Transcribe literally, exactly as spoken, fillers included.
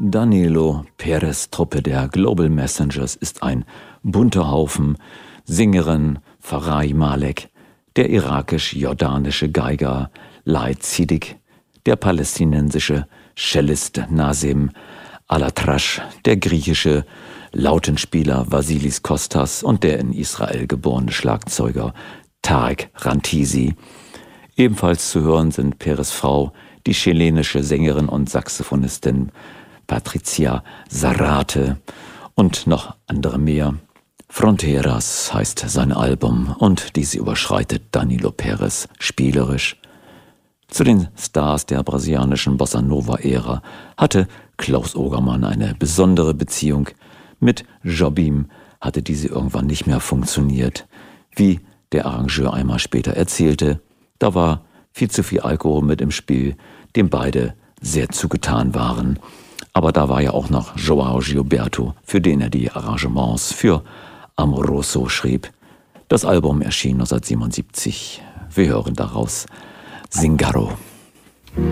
Danilo Perez Truppe der Global Messengers ist ein bunter Haufen. Sängerin Farai Malek, der irakisch-jordanische Geiger Laid Siddiq, der palästinensische Cellist Nazim Alatrash, der griechische Lautenspieler Vasilis Kostas und der in Israel geborene Schlagzeuger Tarek Rantisi. Ebenfalls zu hören sind Perez' Frau, die chilenische Sängerin und Saxophonistin Patricia Zarate und noch andere mehr. Fronteras heißt sein Album und diese überschreitet Danilo Perez spielerisch. Zu den Stars der brasilianischen Bossa-Nova-Ära hatte Klaus Ogermann eine besondere Beziehung. Mit Jobim hatte diese irgendwann nicht mehr funktioniert. Wie der Arrangeur einmal später erzählte, da war viel zu viel Alkohol mit im Spiel, dem beide sehr zugetan waren. Aber da war ja auch noch João Gilberto, für den er die Arrangements für Amoroso schrieb. Das Album erschien neunzehnhundertsiebenundsiebzig. Wir hören daraus Zingaro.